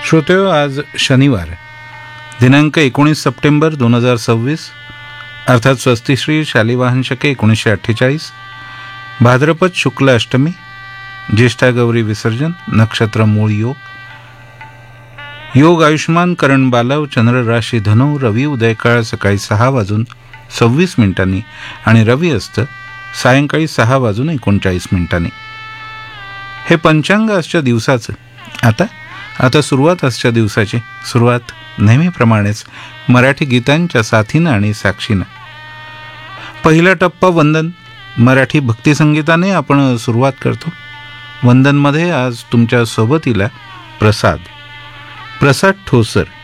श्रोतेहो, आज शनिवार दिनांक 19 सप्टेंबर 2026 अर्थात स्वस्तिश्री शालिवाहन शके 1948 भाद्रपद शुक्ल अष्टमी ज्येष्ठा गौरी विसर्जन नक्षत्र मूळ योग आयुष्मान करण बालव चंद्र राशी धनु रवी उदयकाळ सकाळी 6:26 आणि रवी अस्त सायंकाळी 6:39 हे पंचांग आजच्या दिवसाचं. आता सुरुवात आजच्या दिवसाची सुरुवात नेहमीप्रमाणेच मराठी गीतांच्या साथीनं आणि साक्षीनं. पहिला टप्पा वंदन. मराठी भक्तिसंगीताने आपण सुरुवात करतो. वंदनमध्ये आज तुमच्या सोबतीला प्रसाद ठोसर